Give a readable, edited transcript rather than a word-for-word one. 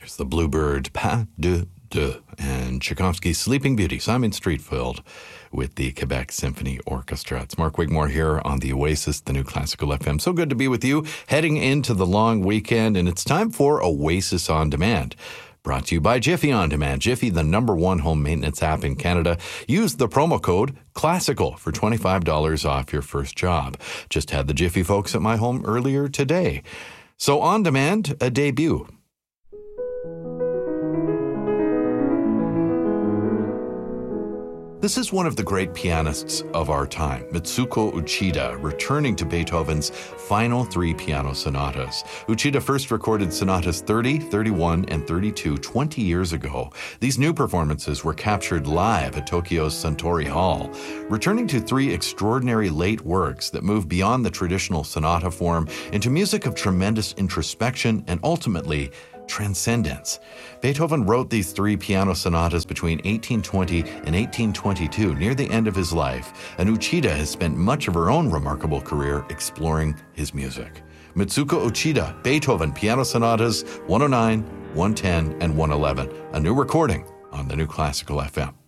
There's the Bluebird Pas de Deux and Tchaikovsky's Sleeping Beauty, Simon Streetfield with the Quebec Symphony Orchestra. It's Mark Wigmore here on the Oasis, the new Classical FM. So good to be with you heading into the long weekend, and it's time for Oasis On Demand. Brought to you by Jiffy On Demand. Jiffy, the #1 home maintenance app in Canada. Use the promo code CLASSICAL for $25 off your first job. Just had the Jiffy folks at my home earlier today. So On Demand, a debut. This is one of the great pianists of our time, Mitsuko Uchida, returning to Beethoven's final 3 piano sonatas. Uchida first recorded sonatas 30, 31, and 32 20 years ago. These new performances were captured live at Tokyo's Suntory Hall, returning to 3 extraordinary late works that move beyond the traditional sonata form into music of tremendous introspection and ultimately transcendence. Beethoven wrote these 3 piano sonatas between 1820 and 1822, near the end of his life, and Uchida has spent much of her own remarkable career exploring his music. Mitsuko Uchida, Beethoven Piano Sonatas 109, 110, and 111, a new recording on the new Classical FM.